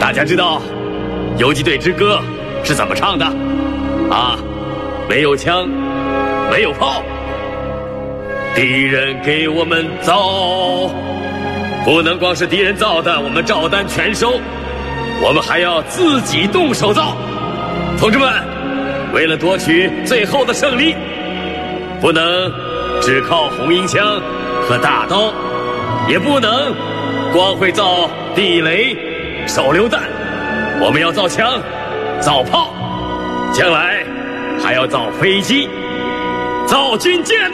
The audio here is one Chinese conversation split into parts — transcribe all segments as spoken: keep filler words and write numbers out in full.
大家知道游击队之歌是怎么唱的？啊，没有枪，没有炮，敌人给我们造，不能光是敌人造的，我们照单全收，我们还要自己动手造。同志们，为了夺取最后的胜利，不能只靠红缨枪和大刀，也不能光会造地雷、手榴弹，我们要造枪、造炮，将来还要造飞机、造军舰呢！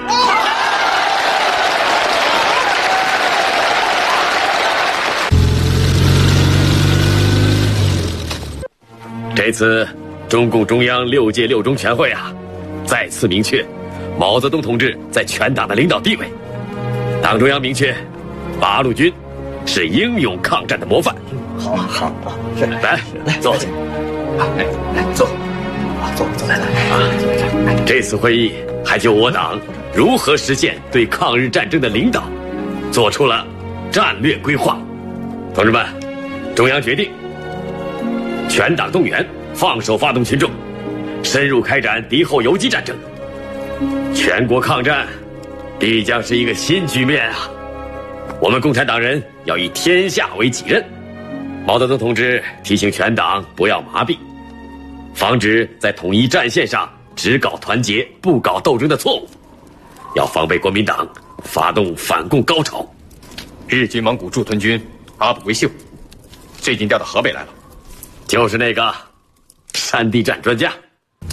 这次中共中央六届六中全会啊，再次明确毛泽东同志在全党的领导地位。党中央明确，八路军是英勇抗战的模范。 好啊，好啊，是来来坐， 来来坐，啊坐坐来来啊！这次会议还就我党如何实现对抗日战争的领导，做出了战略规划。同志们，中央决定全党动员，放手发动群众，深入开展敌后游击战争。全国抗战必将是一个新局面啊！我们共产党人要以天下为己任。毛泽东同志提醒全党不要麻痹，防止在统一战线上只搞团结不搞斗争的错误，要防备国民党发动反共高潮。 日军蒙古驻屯军阿卜维秀最近调到河北来了， 就是那个山地战专家。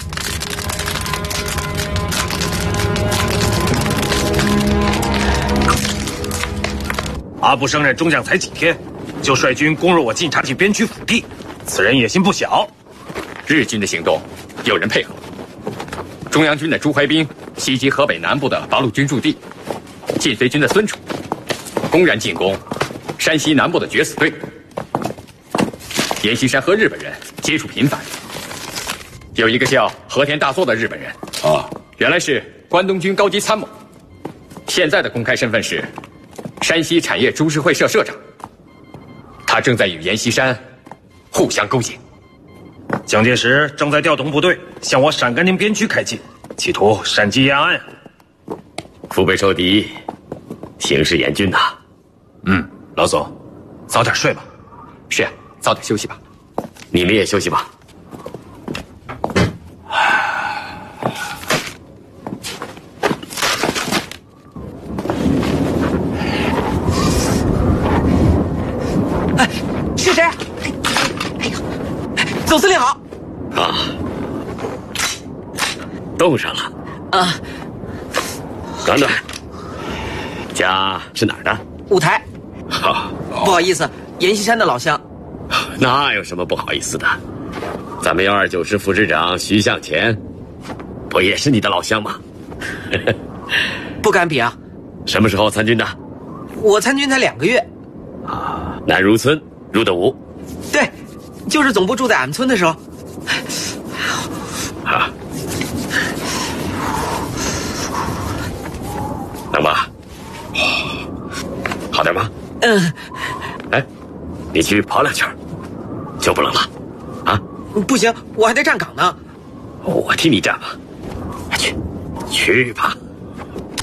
阿布升任中将才几天，就率军攻入我晋察冀边区腹地，此人野心不小。 日军的行动有人配合，中央军的朱怀彬袭击河北南部的八路军驻地，晋绥军的孙楚公然进攻山西南部的决死队。阎锡山和日本人接触频繁，有一个叫和田大作的日本人啊，原来是关东军高级参谋，现在的公开身份是山西产业株式会社社长，他正在与阎锡山互相勾结。 蒋介石正在调动部队向我陕甘宁边区开进，企图闪击延安。 腹背受敌，形势严峻呐。 嗯，老总，早点睡吧。 是啊，早点休息吧。 你们也休息吧。 哎，是谁？哎呀，总司令好。 啊，冻上了。 啊， 暖暖，家是哪儿的？ 五台。 好， 不好意思，阎锡山的老乡。 那有什么不好意思的？咱们幺二九师副师长徐向前，不也是你的老乡吗？ 不敢比啊。 什么时候参军的？ 我参军才两个月。 啊，南如村入的伍。 对，就是总部住在俺们村的时候。 啊，能吧？好点吗？ 嗯。 哎，你去跑两圈，就不冷了，啊？ 不行，我还得站岗呢。 我替你站吧，去，去吧。